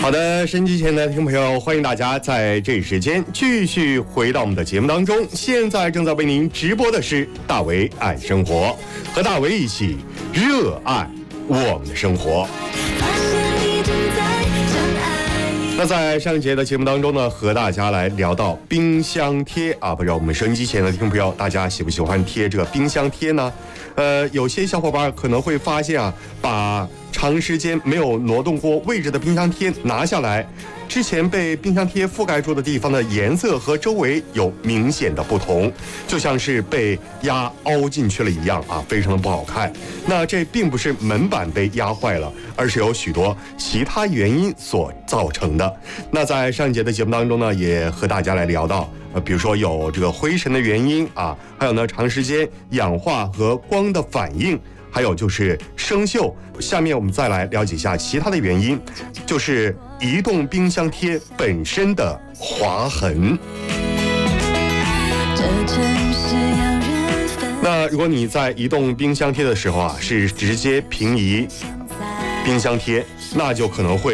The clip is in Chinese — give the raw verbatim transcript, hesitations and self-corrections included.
好的，收音机前的听众朋友，欢迎大家在这一时间继续回到我们的节目当中。现在正在为您直播的是大为爱生活，和大为一起热爱我们的生活。那在上一节的节目当中呢，和大家来聊到冰箱贴啊，不知道我们收音机前的听众朋友，大家喜不喜欢贴这个冰箱贴呢？呃，有些小伙伴可能会发现啊，把长时间没有挪动过位置的冰箱贴拿下来，之前被冰箱贴覆盖住的地方的颜色和周围有明显的不同，就像是被压凹进去了一样啊，非常的不好看。那这并不是门板被压坏了，而是有许多其他原因所造成的。那在上一节的节目当中呢，也和大家来聊到呃，比如说有这个灰尘的原因啊，还有呢长时间氧化和光的反应，还有就是生锈。下面我们再来了解一下其他的原因，就是移动冰箱贴本身的划痕。那如果你在移动冰箱贴的时候啊，是直接平移冰箱贴，那就可能会